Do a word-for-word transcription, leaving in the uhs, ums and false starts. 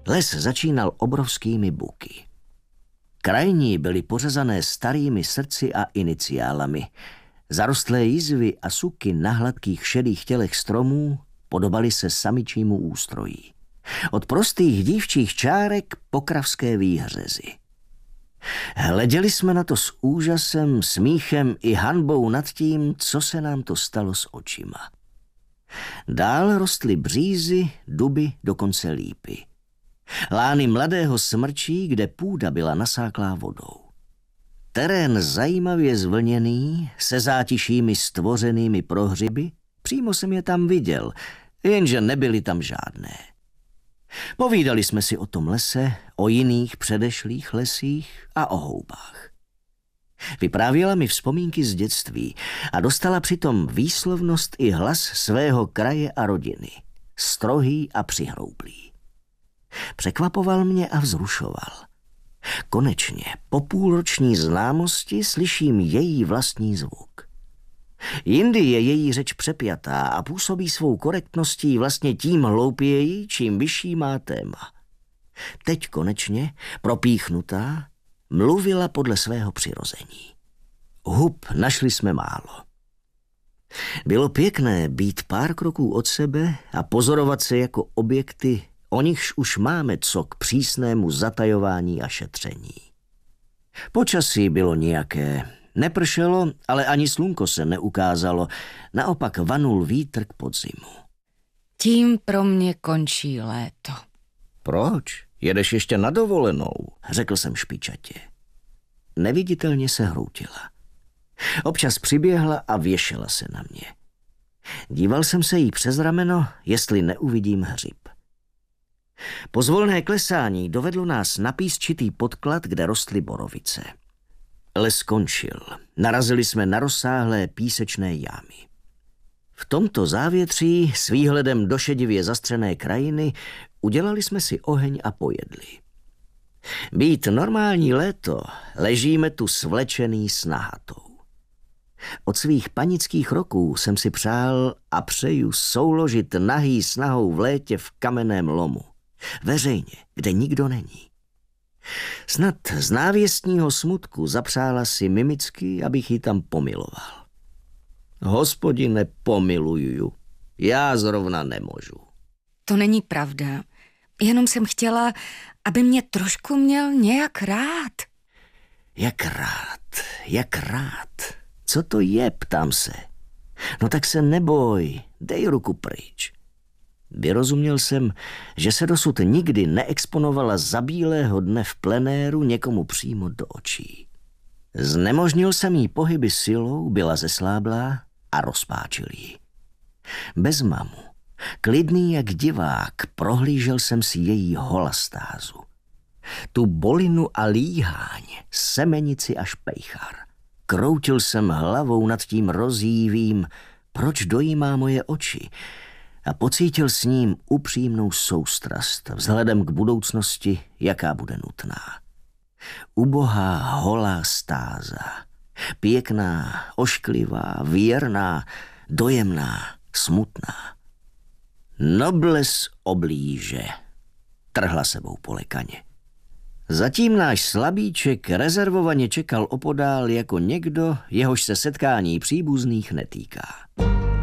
Les začínal obrovskými buky. Krajní byly pořezané starými srdci a iniciálami. Zarostlé jizvy a suky na hladkých šedých tělech stromů podobaly se samičímu ústrojí. Od prostých dívčích čárek po kravské výhřezy. Hleděli jsme na to s úžasem, smíchem i hanbou nad tím, co se nám to stalo s očima. Dál rostly břízy, duby, dokonce lípy. Lány mladého smrčí, kde půda byla nasáklá vodou. Terén zajímavě zvlněný, se zátišími stvořenými prohřiby, přímo jsem je tam viděl, jenže nebyly tam žádné. Povídali jsme si o tom lese, o jiných předešlých lesích a o houbách. Vyprávěla mi vzpomínky z dětství a dostala přitom výslovnost i hlas svého kraje a rodiny, strohý a přihroublý. Překvapoval mě a vzrušoval. Konečně po půlroční známosti slyším její vlastní zvuk. Jindy je její řeč přepjatá a působí svou korektností vlastně tím hloupěji, čím vyšší má téma. Teď konečně, propíchnutá, mluvila podle svého přirození. Hub našli jsme málo. Bylo pěkné být pár kroků od sebe a pozorovat se jako objekty, o nichž už máme co k přísnému zatajování a šetření. Počasí bylo nějaké. Nepršelo, ale ani slunko se neukázalo, naopak vanul vítr k podzimu. Tím pro mě končí léto. Proč? Jedeš ještě na dovolenou, řekl jsem špičatě. Neviditelně se hroutila. Občas přiběhla a věšela se na mě. Díval jsem se jí přes rameno, jestli neuvidím hřib. Pozvolné klesání dovedlo nás na písčitý podklad, kde rostly borovice. Les skončil. Narazili jsme na rozsáhlé písečné jámy. V tomto závětří s výhledem do šedivě zastřené krajiny udělali jsme si oheň a pojedli. Být normální léto, ležíme tu svlečený s nahatou. Od svých panických roků jsem si přál a přeju souložit nahý s nahou v létě v kamenném lomu. Veřejně, kde nikdo není. Snad z návěstního smutku zapřála si mimicky, abych ji tam pomiloval. Hospodine, pomiluju. Já zrovna nemůžu. To není pravda. Jenom jsem chtěla, aby mě trošku měl nějak rád. Jak rád, jak rád. Co to je, ptám se. No tak se neboj, dej ruku pryč. Vyrozuměl jsem, že se dosud nikdy neexponovala za bílého dne v plenéru někomu přímo do očí. Znemožnil jsem jí pohyby silou, byla zesláblá a rozpáčil ji. Bez mamu, klidný jak divák, prohlížel jsem si její holastázu. Tu bolinu a líháň, semenici a špejchar. Kroutil jsem hlavou nad tím rozjívím, proč dojímá moje oči, a pocítil s ním upřímnou soustrast vzhledem k budoucnosti, jaká bude nutná. Ubohá holá stáza, pěkná, ošklivá, věrná, dojemná, smutná. Nobles oblíže, trhla sebou po lekaně. Zatím náš slabíček rezervovaně čekal opodál jako někdo, jehož se setkání příbuzných netýká.